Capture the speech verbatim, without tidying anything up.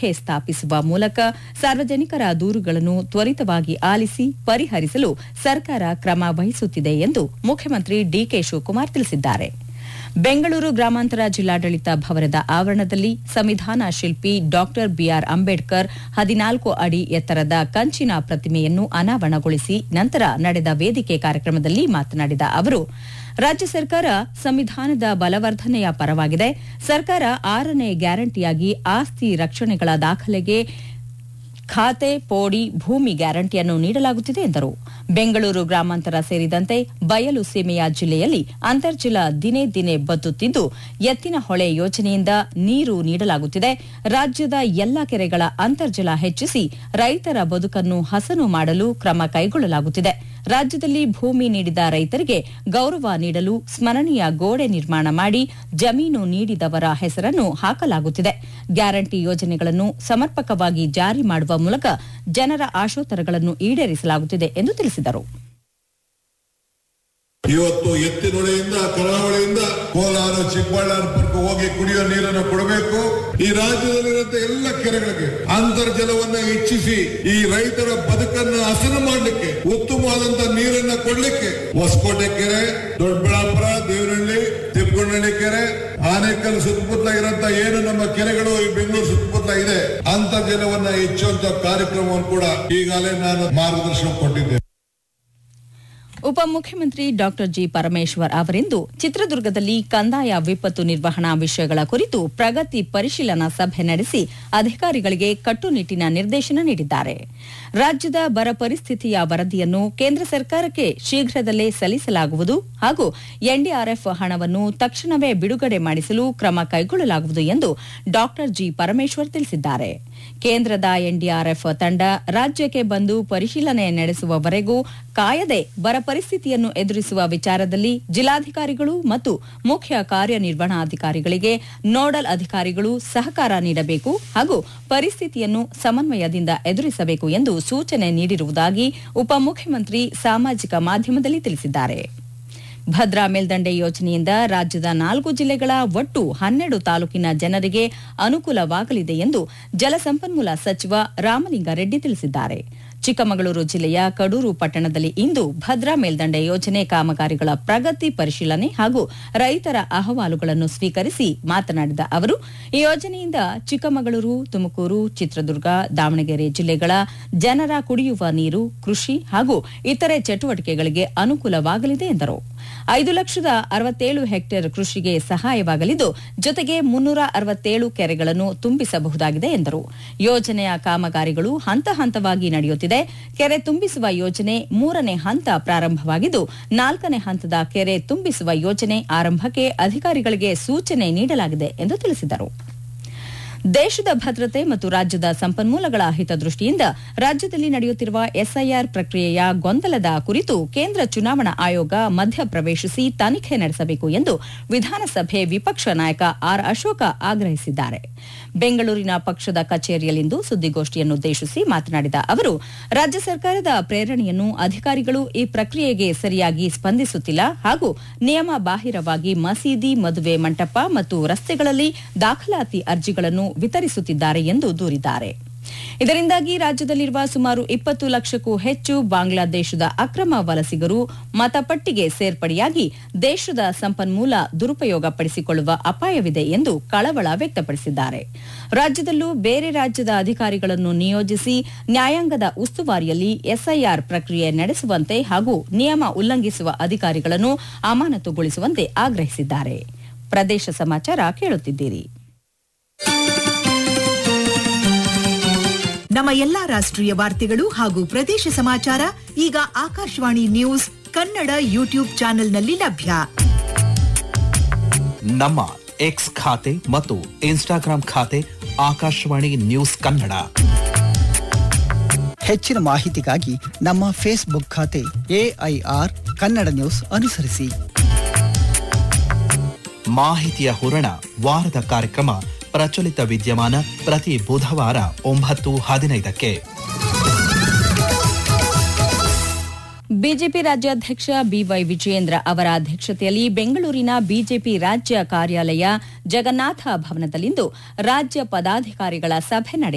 ವೇದಿಕೆ ಸ್ಥಾಪಿಸುವ ಮೂಲಕ ಸಾರ್ವಜನಿಕರ ದೂರುಗಳನ್ನು ತ್ವರಿತವಾಗಿ ಆಲಿಸಿ ಪರಿಹರಿಸಲು ಸರ್ಕಾರ ಕ್ರಮ ವಹಿಸುತ್ತಿದೆ ಎಂದು ಮುಖ್ಯಮಂತ್ರಿ ಡಿಕೆ ಶಿವಕುಮಾರ್ ತಿಳಿಸಿದ್ದಾರೆ. ಬೆಂಗಳೂರು ಗ್ರಾಮಾಂತರ ಜಿಲ್ಲಾಡಳಿತ ಭವನದ ಆವರಣದಲ್ಲಿ ಸಂವಿಧಾನ ಶಿಲ್ಪಿ ಡಾಕ್ಟರ್ ಬಿಆರ್ ಅಂಬೇಡ್ಕರ್ ಹದಿನಾಲ್ಕು ಅಡಿ ಎತ್ತರದ ಕಂಚಿನ ಪ್ರತಿಮೆಯನ್ನು ಅನಾವರಣಗೊಳಿಸಿ ನಂತರ ನಡೆದ ವೇದಿಕೆ ಕಾರ್ಯಕ್ರಮದಲ್ಲಿ ಮಾತನಾಡಿದ ಅವರು, ರಾಜ್ಯ ಸರ್ಕಾರ ಸಂವಿಧಾನದ ಬಲವರ್ಧನೆಯ ಪರವಾಗಿದೆ. ಸರ್ಕಾರ ಆರನೇ ಗ್ಯಾರಂಟಿಯಾಗಿ ಆಸ್ತಿ ರಕ್ಷಣೆಗಳ ದಾಖಲೆಗೆ ಖಾತೆ, ಪೋಡಿ, ಭೂಮಿ ಗ್ಯಾರಂಟಿಯನ್ನು ನೀಡಲಾಗುತ್ತಿದೆ ಎಂದರು. ಬೆಂಗಳೂರು ಗ್ರಾಮಾಂತರ ಸೇರಿದಂತೆ ಬಯಲು ಸೀಮೆಯ ಜಿಲ್ಲೆಯಲ್ಲಿ ಅಂತರ್ಜಲ ದಿನೇ ದಿನೇ ಬತ್ತುತ್ತಿದ್ದು, ಎತ್ತಿನಹೊಳೆ ಯೋಜನೆಯಿಂದ ನೀರು ನೀಡಲಾಗುತ್ತಿದೆ. ರಾಜ್ಯದ ಎಲ್ಲಾ ಕೆರೆಗಳ ಅಂತರ್ಜಲ ಹೆಚ್ಚಿಸಿ ರೈತರ ಬದುಕನ್ನು ಹಸನು ಮಾಡಲು ಕ್ರಮ ಕೈಗೊಳ್ಳಲಾಗುತ್ತಿದೆ. ರಾಜ್ಯದಲ್ಲಿ ಭೂಮಿ ನೀಡಿದ ರೈತರಿಗೆ ಗೌರವ ನೀಡಲು ಸ್ಮರಣೀಯ ಗೋಡೆ ನಿರ್ಮಾಣ ಮಾಡಿ ಜಮೀನು ನೀಡಿದವರ ಹೆಸರನ್ನು ಹಾಕಲಾಗುತ್ತಿದೆ. ಗ್ಯಾರಂಟಿ ಯೋಜನೆಗಳನ್ನು ಸಮರ್ಪಕವಾಗಿ ಜಾರಿ ಮಾಡುವ ಮೂಲಕ ಜನರ ಆಶೋತ್ತರಗಳನ್ನು ಈಡೇರಿಸಲಾಗುತ್ತಿದೆ ಎಂದು ತಿಳಿಸಿದರು. ಇವತ್ತು ಎತ್ತಿನೊಳೆಯಿಂದ ಕರಾವಳಿಯಿಂದ ಕೋಲಾರ ಚಿಕ್ಕಬಳ್ಳಾಪುರಕ್ಕೆ ಹೋಗಿ ಕುಡಿಯೋ ನೀರನ್ನು ಕೊಡಬೇಕು. ಈ ರಾಜ್ಯದಲ್ಲಿರುವಂತಹ ಎಲ್ಲ ಕೆರೆಗಳಿಗೆ ಅಂತರ್ಜಲವನ್ನ ಹೆಚ್ಚಿಸಿ ಈ ರೈತರ ಬದುಕನ್ನು ಹಸನು ಮಾಡಲಿಕ್ಕೆ ಉತ್ತಮವಾದಂತಹ ನೀರನ್ನ ಕೊಡ್ಲಿಕ್ಕೆ ಹೊಸಕೋಟೆ ಕೆರೆ, ದೊಡ್ಡಬಳ್ಳಾಪುರ, ದೇವನಹಳ್ಳಿ, ತಿಪ್ಪಗೊಂಡಳ್ಳಿ ಕೆರೆ, ಆನೇಕಲ್ ಸುತ್ತಮುತ್ತಲ ಇರುವಂತಹ ಏನು ನಮ್ಮ ಕೆರೆಗಳು ಈ ಬೆಂಗಳೂರು ಸುತ್ತಮುತ್ತಲ ಇದೆ, ಅಂತರ್ಜಲವನ್ನ ಹೆಚ್ಚುವಂತ ಕಾರ್ಯಕ್ರಮವನ್ನು ಕೂಡ ಈಗಾಗಲೇ ನಾನು ಮಾರ್ಗದರ್ಶನ ಕೊಟ್ಟಿದ್ದೇನೆ. ಉಪಮುಖ್ಯಮಂತ್ರಿ ಡಾಕ್ಟರ್ ಜಿ ಪರಮೇಶ್ವರ್ ಅವರಿಂದು ಚಿತ್ರದುರ್ಗದಲ್ಲಿ ಕಂದಾಯ ವಿಪತ್ತು ನಿರ್ವಹಣಾ ವಿಷಯಗಳ ಕುರಿತು ಪ್ರಗತಿ ಪರಿಶೀಲನಾ ಸಭೆ ನಡೆಸಿ ಅಧಿಕಾರಿಗಳಿಗೆ ಕಟ್ಟುನಿಟ್ಟಿನ ನಿರ್ದೇಶನ ನೀಡಿದ್ದಾರೆ. ರಾಜ್ಯದ ಬರ ಪರಿಸ್ಥಿತಿಯ ವರದಿಯನ್ನು ಕೇಂದ್ರ ಸರ್ಕಾರಕ್ಕೆ ಶೀಘ್ರದಲ್ಲೇ ಸಲ್ಲಿಸಲಾಗುವುದು ಹಾಗೂ ಎನ್ಡಿಆರ್ಎಫ್ ಹಣವನ್ನು ತಕ್ಷಣವೇ ಬಿಡುಗಡೆ ಮಾಡಿಸಲು ಕ್ರಮ ಕೈಗೊಳ್ಳಲಾಗುವುದು ಎಂದು ಡಾಕ್ಟರ್ ಜಿ ಪರಮೇಶ್ವರ್ ತಿಳಿಸಿದ್ದಾರೆ. ಕೇಂದ್ರದ ಎನ್ಡಿಆರ್ಎಫ್ ತಂಡ ರಾಜ್ಯಕ್ಕೆ ಬಂದು ಪರಿಶೀಲನೆ ನಡೆಸುವವರೆಗೂ ಕಾಯದೆ ಬರ ಪರಿಸ್ಥಿತಿಯನ್ನು ಎದುರಿಸುವ ವಿಚಾರದಲ್ಲಿ ಜಿಲ್ಲಾಧಿಕಾರಿಗಳು ಮತ್ತು ಮುಖ್ಯ ಕಾರ್ಯನಿರ್ವಹಣಾಧಿಕಾರಿಗಳಿಗೆ ನೋಡಲ್ ಅಧಿಕಾರಿಗಳು ಸಹಕಾರ ನೀಡಬೇಕು ಹಾಗೂ ಪರಿಸ್ಥಿತಿಯನ್ನು ಸಮನ್ವಯದಿಂದ ಎದುರಿಸಬೇಕು ಎಂದು ಸೂಚನೆ ನೀಡಿರುವುದಾಗಿ ಉಪಮುಖ್ಯಮಂತ್ರಿ ಸಾಮಾಜಿಕ ಮಾಧ್ಯಮದಲ್ಲಿ ತಿಳಿಸಿದ್ದಾರೆ. ಭದ್ರಾ ಮೇಲ್ದಂಡೆ ಯೋಜನೆಯಿಂದ ರಾಜ್ಯದ ನಾಲ್ಕು ಜಿಲ್ಲೆಗಳ ಒಟ್ಟು ಹನ್ನೆರಡು ತಾಲೂಕಿನ ಜನರಿಗೆ ಅನುಕೂಲವಾಗಲಿದೆ ಎಂದು ಜಲಸಂಪನ್ಮೂಲ ಸಚಿವ ರಾಮಲಿಂಗಾರೆಡ್ಡಿ ತಿಳಿಸಿದ್ದಾರೆ. ಚಿಕ್ಕಮಗಳೂರು ಜಿಲ್ಲೆಯ ಕಡೂರು ಪಟ್ಟಣದಲ್ಲಿ ಇಂದು ಭದ್ರಾ ಮೇಲ್ದಂಡೆ ಯೋಜನೆ ಕಾಮಗಾರಿಗಳ ಪ್ರಗತಿ ಪರಿಶೀಲನೆ ಹಾಗೂ ರೈತರ ಅಹವಾಲುಗಳನ್ನು ಸ್ವೀಕರಿಸಿ ಮಾತನಾಡಿದ ಅವರು, ಈ ಯೋಜನೆಯಿಂದ ಚಿಕ್ಕಮಗಳೂರು, ತುಮಕೂರು, ಚಿತ್ರದುರ್ಗ, ದಾವಣಗೆರೆ ಜಿಲ್ಲೆಗಳ ಜನರ ಕುಡಿಯುವ ನೀರು, ಕೃಷಿ ಹಾಗೂ ಇತರೆ ಚಟುವಟಿಕೆಗಳಿಗೆ ಅನುಕೂಲವಾಗಲಿದೆ ಎಂದರು. ಐದು ಲಕ್ಷದ ಅರವತ್ತೇಳು ಹೆಕ್ಟೇರ್ ಕೃಷಿಗೆ ಸಹಾಯವಾಗಲಿದ್ದು, ಜೊತೆಗೆ ಮುನ್ನೂರ ಅರವತ್ತೇಳು ಕೆರೆಗಳನ್ನು ತುಂಬಿಸಬಹುದಾಗಿದೆ ಎಂದರು. ಯೋಜನೆಯ ಕಾಮಗಾರಿಗಳು ಹಂತ ಹಂತವಾಗಿ ನಡೆಯುತ್ತಿದೆ. ಕೆರೆ ತುಂಬಿಸುವ ಯೋಜನೆ ಮೂರನೇ ಹಂತ ಪ್ರಾರಂಭವಾಗಿದ್ದು, ನಾಲ್ಕನೇ ಹಂತದ ಕೆರೆ ತುಂಬಿಸುವ ಯೋಜನೆ ಆರಂಭಕ್ಕೆ ಅಧಿಕಾರಿಗಳಿಗೆ ಸೂಚನೆ ನೀಡಲಾಗಿದೆ ಎಂದು ತಿಳಿಸಿದರು. ದೇಶದ ಭದ್ರತೆ ಮತ್ತು ರಾಜ್ಯದ ಸಂಪನ್ಮೂಲಗಳ ಹಿತದೃಷ್ಟಿಯಿಂದ ರಾಜ್ಯದಲ್ಲಿ ನಡೆಯುತ್ತಿರುವ ಎಸ್ಐಆರ್ ಪ್ರಕ್ರಿಯೆಯ ಗೊಂದಲದ ಕುರಿತು ಕೇಂದ್ರ ಚುನಾವಣಾ ಆಯೋಗ ಮಧ್ಯಪ್ರವೇಶಿಸಿ ತನಿಖೆ ನಡೆಸಬೇಕು ಎಂದು ವಿಧಾನಸಭೆ ವಿಪಕ್ಷ ನಾಯಕ ಆರ್ ಅಶೋಕ ಆಗ್ರಹಿಸಿದ್ದಾರೆ. ಬೆಂಗಳೂರಿನ ಪಕ್ಷದ ಕಚೇರಿಯಲ್ಲಿಂದು ಸುದ್ದಿಗೋಷ್ಠಿಯನ್ನುದ್ದೇಶಿಸಿ ಮಾತನಾಡಿದ ಅವರು, ರಾಜ್ಯ ಸರ್ಕಾರದ ಪ್ರೇರಣೆಯನ್ನು ಅಧಿಕಾರಿಗಳು ಈ ಪ್ರಕ್ರಿಯೆಗೆ ಸರಿಯಾಗಿ ಸ್ಪಂದಿಸುತ್ತಿಲ್ಲ ಹಾಗೂ ನಿಯಮ ಬಾಹಿರವಾಗಿ ಮಸೀದಿ, ಮದುವೆ ಮಂಟಪ ಮತ್ತು ರಸ್ತೆಗಳಲ್ಲಿ ದಾಖಲಾತಿ ಅರ್ಜಿಗಳನ್ನು ವಿತರಿಸುತ್ತಿದ್ದಾರೆ ಎಂದು ದೂರಿದ್ದಾರೆ. ಇದರಿಂದಾಗಿ ರಾಜ್ಯದಲ್ಲಿರುವ ಸುಮಾರು ಇಪ್ಪತ್ತು ಲಕ್ಷಕ್ಕೂ ಹೆಚ್ಚು ಬಾಂಗ್ಲಾದೇಶದ ಅಕ್ರಮ ವಲಸಿಗರು ಮತಪಟ್ಟಿಗೆ ಸೇರ್ಪಡೆಯಾಗಿ ದೇಶದ ಸಂಪನ್ಮೂಲ ದುರುಪಯೋಗಪಡಿಸಿಕೊಳ್ಳುವ ಅಪಾಯವಿದೆ ಎಂದು ಕಳವಳ ವ್ಯಕ್ತಪಡಿಸಿದ್ದಾರೆ. ರಾಜ್ಯದಲ್ಲೂ ಬೇರೆ ರಾಜ್ಯದ ಅಧಿಕಾರಿಗಳನ್ನು ನಿಯೋಜಿಸಿ ನ್ಯಾಯಾಂಗದ ಉಸ್ತುವಾರಿಯಲ್ಲಿ ಎಸ್ಐಆರ್ ಪ್ರಕ್ರಿಯೆ ನಡೆಸುವಂತೆ ಹಾಗೂ ನಿಯಮ ಉಲ್ಲಂಘಿಸುವ ಅಧಿಕಾರಿಗಳನ್ನು ಅಮಾನತುಗೊಳಿಸುವಂತೆ ಆಗ್ರಹಿಸಿದ್ದಾರೆ. ಪ್ರದೇಶ ಸಮಾಚಾರ ಕೇಳುತ್ತಿದ್ದೀರಿ. ನಮ್ಮ ಎಲ್ಲಾ ರಾಷ್ಟ್ರೀಯ ವಾರ್ತೆಗಳು ಹಾಗೂ ಪ್ರದೇಶ ಸಮಾಚಾರ ಈಗ ಆಕಾಶವಾಣಿ ನ್ಯೂಸ್ ಕನ್ನಡ ಯೂಟ್ಯೂಬ್ ಚಾನೆಲ್ನಲ್ಲಿ ಲಭ್ಯ. ನಮ್ಮ ಎಕ್ಸ್ ಖಾತೆ ಮತ್ತು ಇನ್ಸ್ಟಾಗ್ರಾಂ ಖಾತೆ ಆಕಾಶವಾಣಿ ನ್ಯೂಸ್ ಕನ್ನಡ. ಹೆಚ್ಚಿನ ಮಾಹಿತಿಗಾಗಿ ನಮ್ಮ ಫೇಸ್ಬುಕ್ ಖಾತೆ ಎಐಆರ್ ಕನ್ನಡ ನ್ಯೂಸ್ ಅನುಸರಿಸಿ. ಮಾಹಿತಿಯ ಹೂರಣ ವಾರದ ಕಾರ್ಯಕ್ರಮ ಪ್ರಚಲಿತ ವಿದ್ಯಮಾನ ಪ್ರತಿ ಬುಧವಾರ ಒಂಬತ್ತು ಹದಿನೈದಕ್ಕೆ. ಬಿಜೆಪಿ ರಾಜ್ಯಾಧ್ಯಕ್ಷ ಬಿವೈ ವಿಜಯೇಂದ್ರ ಅವರ ಅಧ್ಯಕ್ಷತೆಯಲ್ಲಿ ಬೆಂಗಳೂರಿನ ಬಿಜೆಪಿ ರಾಜ್ಯ ಕಾರ್ಯಾಲಯ ಜಗನ್ನಾಥ ಭವನದಲ್ಲಿಂದು ರಾಜ್ಯ ಪದಾಧಿಕಾರಿಗಳ ಸಭೆ ನಡೆಯಿತು.